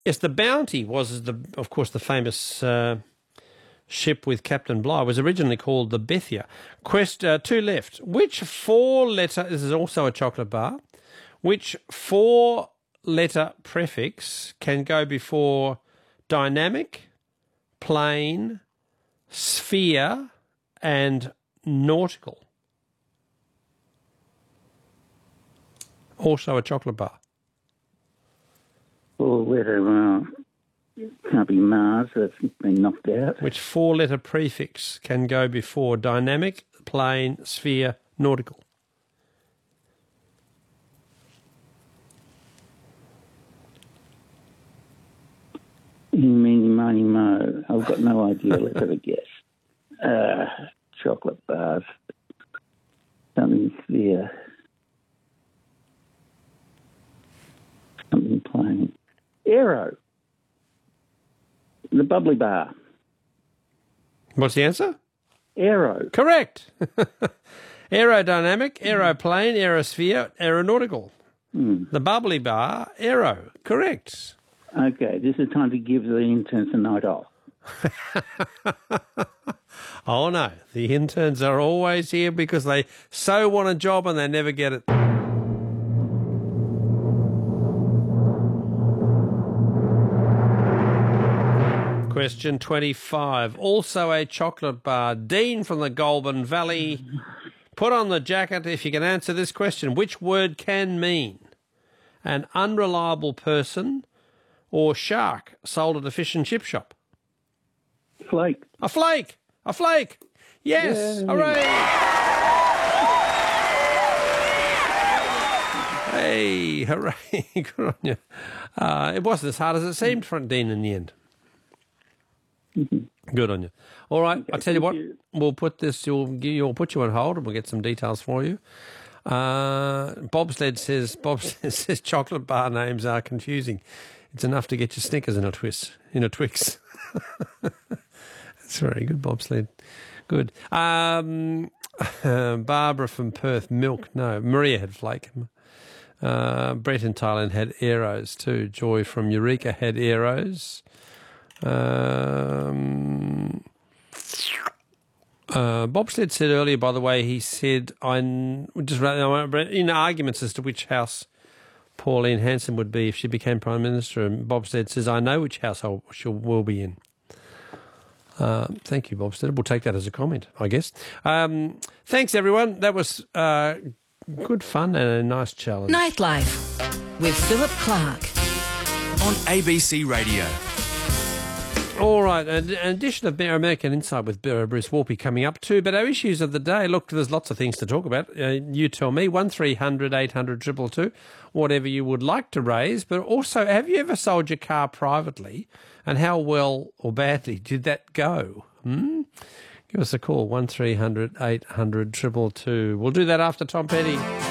Yes, the Bounty was, of course, the famous ship with Captain Bligh, was originally called the Bethia. Two left. Which four-letter, this is also a chocolate bar, which four-letter prefix can go before dynamic, plane, sphere, and nautical? Also a chocolate bar. Four-letter, can't be Mars, that's been knocked out. Which four-letter prefix can go before dynamic, plane, sphere, nautical? Meeny, miny, mo. I've got no idea. Let's have a guess. Chocolate bars. Something sphere. Something plain. Aero. The bubbly bar. What's the answer? Aero. Correct. Aerodynamic, aeroplane, aerosphere, aeronautical. The bubbly bar, aero. Correct. Okay, this is time to give the interns a night off. Oh, no. The interns are always here because they so want a job and they never get it. Question 25. Also a chocolate bar. Dean from the Goulburn Valley. Put on the jacket if you can answer this question. Which word can mean an unreliable person or shark sold at a fish and chip shop? Flake. A flake. A flake. Yes. Yay. Hooray. Hey, hooray. Good on you. It wasn't as hard as it seemed for Dean in the end. Good on you. All right, okay, I'll tell you what. We'll put this. We'll put you on hold, and we'll get some details for you. Bobsled says chocolate bar names are confusing. It's enough to get your Snickers in a Twix. That's very good, Bobsled. Good. Barbara from Perth, milk. No, Maria had flake. Brett in Thailand had arrows too. Joy from Eureka had arrows. Bobsled said earlier, by the way, he said, in arguments as to which house Pauline Hanson would be if she became Prime Minister, and Bobsled says, I know which household she will be in. Thank you, Bobsled. We'll take that as a comment, I guess. Thanks, everyone. That was good fun and a nice challenge. Nightlife with Philip Clark on ABC Radio. All right, an edition of American Insight with Bruce Warpy coming up too. But our issues of the day, look, there's lots of things to talk about. You tell me, 1300 800 222, whatever you would like to raise. But also, have you ever sold your car privately, and how well or badly did that go? Give us a call, 1300 800 222. We'll do that after Tom Petty.